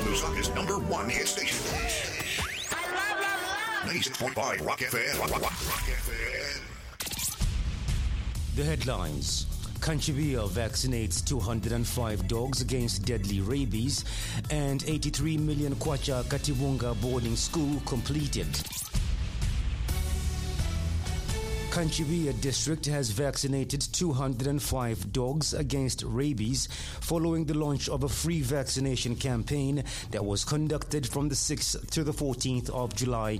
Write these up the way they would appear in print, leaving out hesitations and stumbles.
Lusaka's #1 hit station. 96.5 Rock FM. Rock FM. The headlines. Kanchabia vaccinates 205 dogs against deadly rabies, and 83 million Kwacha Katiwunga boarding school completed. Kanchabia district has vaccinated 205 dogs against rabies following the launch of a free vaccination campaign that was conducted from the 6th to the 14th of July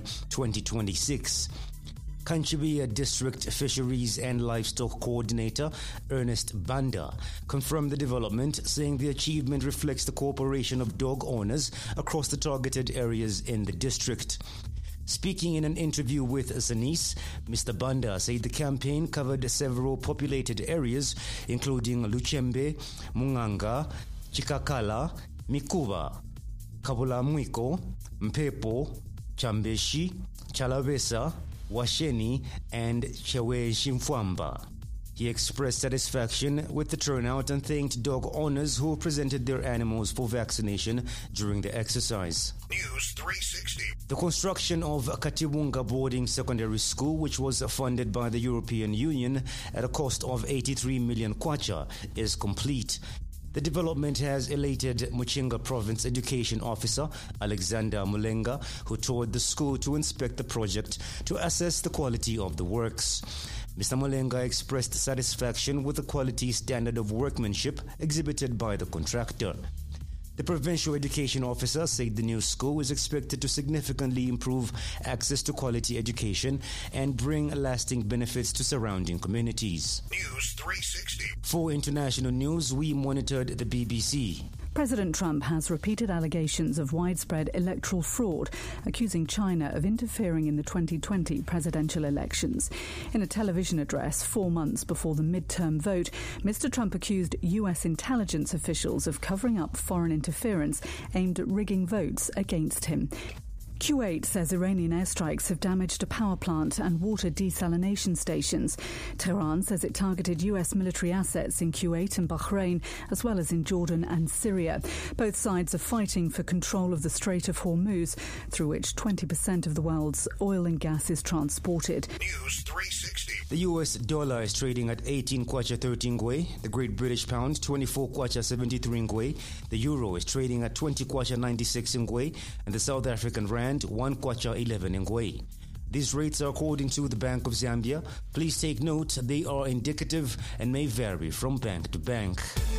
2026. Kanchabia District Fisheries and Livestock Coordinator Ernest Banda confirmed the development, saying the achievement reflects the cooperation of dog owners across the targeted areas in the district. Speaking in an interview with Zanis, Mr. Banda said the campaign covered several populated areas including Luchembe, Munganga, Chikakala, Mikuba, Kabulamwiko, Mpepo, Chambeshi, Chalabesa, Washeni, and Chewe Shimfwamba. He expressed satisfaction with the turnout and thanked dog owners who presented their animals for vaccination during the exercise. News 360. The construction of Katiwunga Boarding Secondary School, which was funded by the European Union at a cost of 83 million kwacha, is complete. The development has elated Muchinga Province Education Officer Alexander Mulenga, who toured the school to inspect the project to assess the quality of the works. Mr. Mulenga expressed satisfaction with the quality standard of workmanship exhibited by the contractor. The Provincial Education Officer said the new school is expected to significantly improve access to quality education and bring lasting benefits to surrounding communities. News 360. For international news, we monitored the BBC. President Trump has repeated allegations of widespread electoral fraud, accusing China of interfering in the 2020 presidential elections. In a television address 4 months before the midterm vote, Mr. Trump accused U.S. intelligence officials of covering up foreign interference aimed at rigging votes against him. Kuwait says Iranian airstrikes have damaged a power plant and water desalination stations. Tehran says it targeted U.S. military assets in Kuwait and Bahrain, as well as in Jordan and Syria. Both sides are fighting for control of the Strait of Hormuz, through which 20% of the world's oil and gas is transported. News 360. The US dollar is trading at 18 kwacha 13 ngwe, the Great British Pound 24 kwacha 73 ngwe, the Euro is trading at 20 kwacha 96 ngwe, and the South African Rand 1 kwacha 11 ngwe. These rates are according to the Bank of Zambia. Please take note, they are indicative and may vary from bank to bank.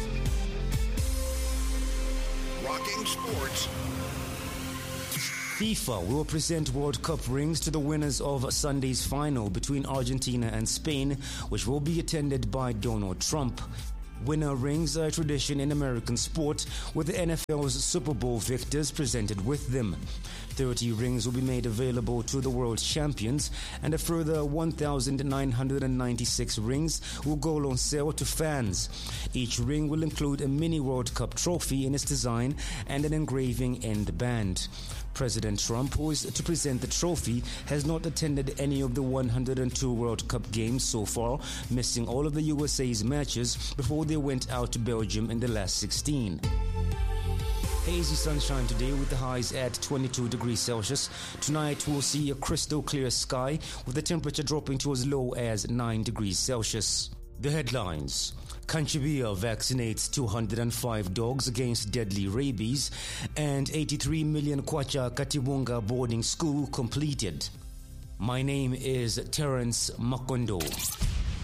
Rocking sports. FIFA will present World Cup rings to the winners of Sunday's final between Argentina and Spain, which will be attended by Donald Trump. Winner rings are a tradition in American sport, with the NFL's Super Bowl victors presented with them. 30 rings will be made available to the world champions, and a further 1,996 rings will go on sale to fans. Each ring will include a mini World Cup trophy in its design and an engraving in the band. President Trump, who is to present the trophy, has not attended any of the 102 World Cup games so far, missing all of the USA's matches before they went out to Belgium in the last 16. Hazy sunshine today with the highs at 22 degrees Celsius. Tonight we'll see a crystal clear sky with the temperature dropping to as low as 9 degrees Celsius. The headlines. Kanchabia vaccinates 205 dogs against deadly rabies, and 83 million kwacha Katiwunga boarding school completed. My name is Terence Makondo.